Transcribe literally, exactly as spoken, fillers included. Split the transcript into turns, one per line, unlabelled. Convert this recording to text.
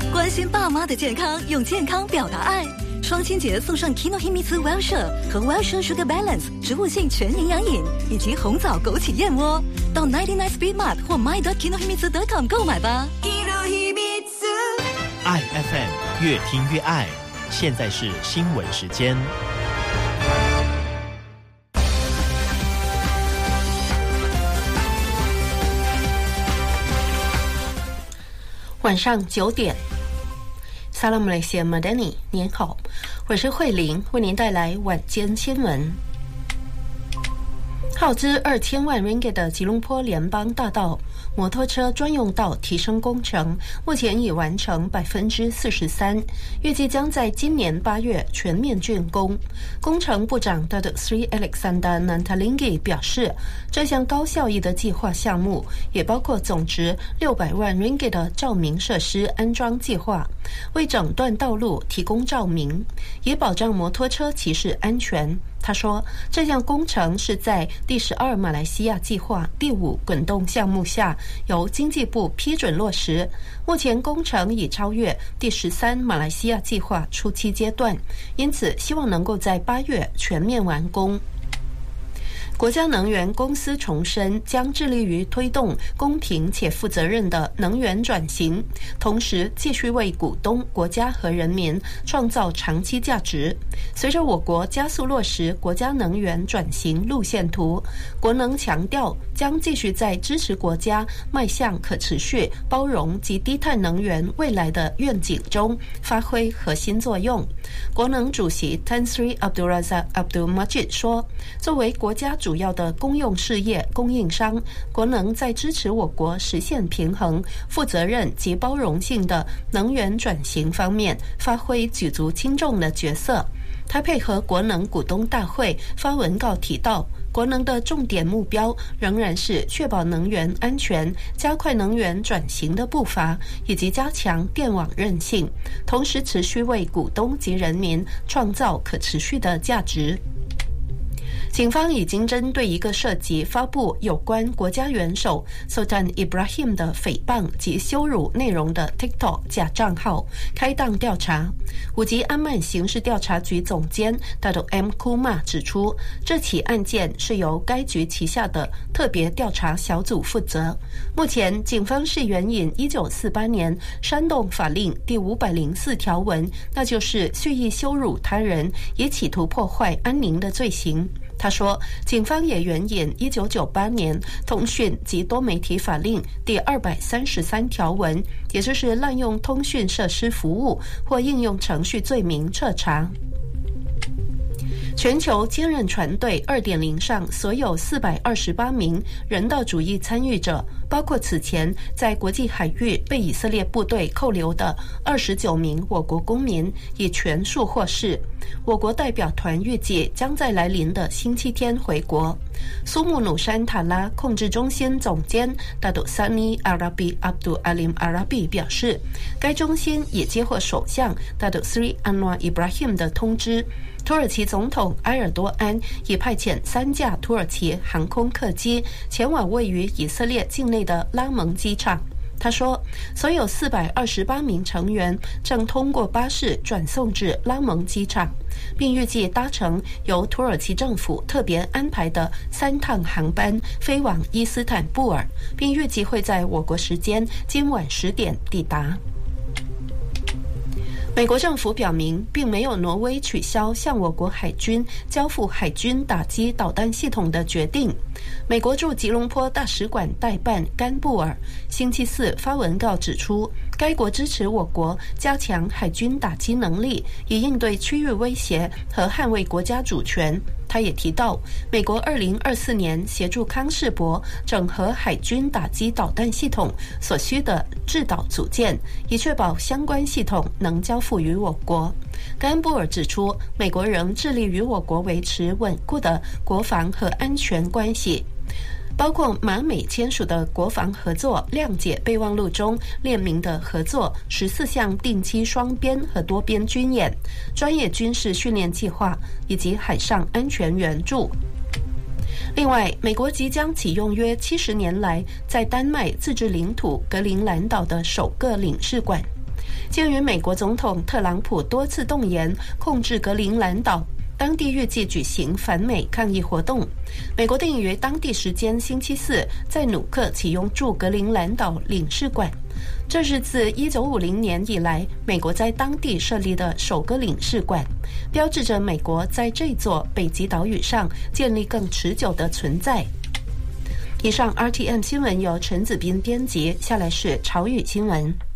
关心爸妈的健康，用健康表达爱。双亲节送上 Kinohimitsu Wellshire 和 Wellshire Sugar Balance 植物性全营养饮，以及红枣枸杞燕窝。到 九十九 Speed Mart 或 my dot kinohimitsu dot com 购买吧。
爱 F M 越听越爱，现在是新闻时间。
晚上九点。Salam Malaysia Madani， 您好，我是慧玲，为您带来晚间新闻。耗资二千万 ringgit 的吉隆坡联邦大道摩托车专用道提升工程，目前已完成百分之四十三，预计将在今年八月全面竣工。工程部长 Datuk Sri Alexander Nantalingi 表示，这项高效益的计划项目也包括总值六百万 ringgit 的照明设施安装计划，为整段道路提供照明，也保障摩托车骑士安全。他说，这项工程是在第十二马来西亚计划第五滚动项目下由经济部批准落实，目前工程已超越第十三马来西亚计划初期阶段，因此希望能够在八月全面完工。国家能源公司重申将致力于推动公平且负责任的能源转型，同时继续为股东、国家和人民创造长期价值。随着我国加速落实国家能源转型路线图，国能强调将继续在支持国家迈向可持续、包容及低碳能源未来的愿景中发挥核心作用。国能主席 Tan Sri Abdul Razak Abdul Majid 说，作为国家主要的公用事业供应商，国能在支持我国实现平衡、负责任及包容性的能源转型方面发挥举足轻重的角色。他配合国能股东大会发文告提到，国能的重点目标仍然是确保能源安全，加快能源转型的步伐，以及加强电网韧性，同时持续为股东及人民创造可持续的价值。警方已经针对一个涉及发布有关国家元首 Sultan Ibrahim 的诽谤及羞辱内容的 TikTok 假账号开档调查。五级安曼刑事调查局总监 Datuk M. Kumar 指出，这起案件是由该局旗下的特别调查小组负责。目前警方是援引一九四八年煽动法令第五百零四条文，那就是蓄意羞辱他人也企图破坏安宁的罪行。他说，警方也援引一九九八年通讯及多媒体法令第二百三十三条文，也就是滥用通讯设施服务或应用程序罪名彻查。全球坚韧船队 二点零 上所有四百二十八名人道主义参与者，包括此前在国际海域被以色列部队扣留的二十九名我国公民，已全数获释。我国代表团预计将在来临的星期天回国。苏木努山塔拉控制中心总监 Datuk Sani Arabi Abdul Alim Arabi 表示，该中心也接获首相 Datuk Sri Anwar Ibrahim 的通知，土耳其总统埃尔多安已派遣三架土耳其航空客机前往位于以色列境内的拉蒙机场。他说，所有四百二十八名成员正通过巴士转送至拉蒙机场，并预计搭乘由土耳其政府特别安排的三趟航班飞往伊斯坦布尔，并预计会在我国时间今晚十点抵达。美国政府表明，并没有挪威取消向我国海军交付海军打击导弹系统的决定。美国驻吉隆坡大使馆代办甘布尔星期四发文告指出，该国支持我国加强海军打击能力，以应对区域威胁和捍卫国家主权。他也提到，美国二零二四年协助康士伯整合海军打击导弹系统所需的制导组件，以确保相关系统能交付于我国。甘布尔指出，美国仍致力于我国维持稳固的国防和安全关系，包括马美签署的国防合作谅解备忘录中列明的合作十四项定期双边和多边军演、专业军事训练计划以及海上安全援助。另外，美国即将启用约七十年来在丹麦自治领土格陵兰岛的首个领事馆。 鉴于美国总统特朗普多次动言控制格陵兰岛，当地预计举行反美抗议活动。美国定于当地时间星期四在努克启用驻格陵兰岛领事馆，这是自一九五零年以来美国在当地设立的首个领事馆，标志着美国在这座北极岛屿上建立更持久的存在。以上 R T M 新闻由陈子斌编辑，下来是潮语新闻。